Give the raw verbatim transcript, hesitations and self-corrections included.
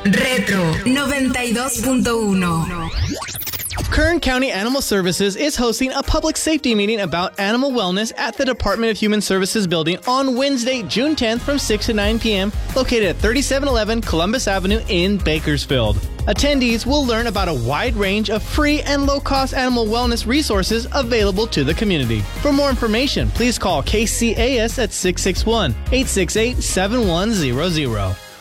Retro noventa y dos punto uno. Kern County Animal Services is hosting a public safety meeting about animal wellness at the Department of Human Services building on Wednesday, June tenth from six to nine p.m. located at thirty-seven eleven Columbus Avenue in Bakersfield. Attendees will learn about a wide range of free and low-cost animal wellness resources available to the community. For more information, please call K C A S at six six one, eight six eight, seven one zero zero.